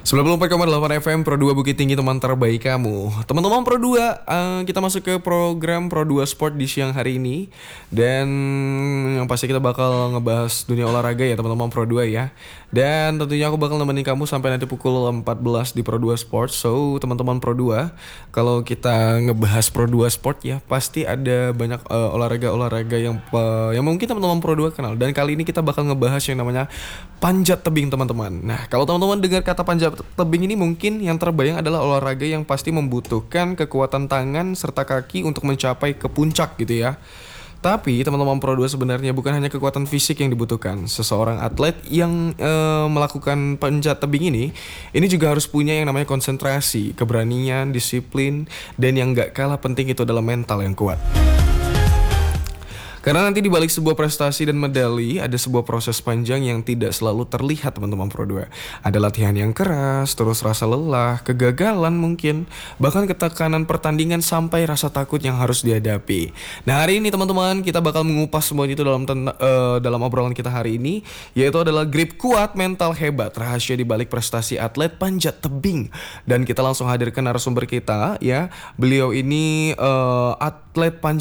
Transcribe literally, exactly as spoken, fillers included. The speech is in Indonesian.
sembilan puluh empat koma delapan F M Pro dua Bukit Tinggi, teman terbaik kamu. Teman-teman Pro dua, eh, kita masuk ke program Pro dua Sport di siang hari ini. Dan yang pasti kita bakal ngebahas dunia olahraga ya teman-teman Pro dua ya. Dan tentunya aku bakal nemenin kamu sampai nanti pukul empat belas di Pro dua Sport. So teman-teman Pro dua, kalau kita ngebahas Pro dua Sport ya, pasti ada banyak eh, olahraga-olahraga yang eh, yang mungkin teman-teman Pro dua kenal. Dan kali ini kita bakal ngebahas yang namanya panjat tebing teman-teman. Nah kalau teman-teman dengar kata panjat tebing ini, mungkin yang terbayang adalah olahraga yang pasti membutuhkan kekuatan tangan serta kaki untuk mencapai ke puncak gitu ya. Tapi teman-teman Pro dua, sebenarnya bukan hanya kekuatan fisik yang dibutuhkan. Seseorang atlet yang e, melakukan panjat tebing ini, ini juga harus punya yang namanya konsentrasi, keberanian, disiplin, dan yang gak kalah penting itu adalah mental yang kuat. Karena nanti di balik sebuah prestasi dan medali ada sebuah proses panjang yang tidak selalu terlihat teman-teman Pro dua. Ada latihan yang keras, terus rasa lelah, kegagalan mungkin, bahkan ketekanan pertandingan sampai rasa takut yang harus dihadapi. Nah hari ini teman-teman kita bakal mengupas semua itu dalam ten- uh, dalam obrolan kita hari ini, yaitu adalah grip kuat, mental hebat, rahasia di balik prestasi atlet panjat tebing. Dan kita langsung hadirkan narasumber kita ya. Beliau ini uh, atlet panjat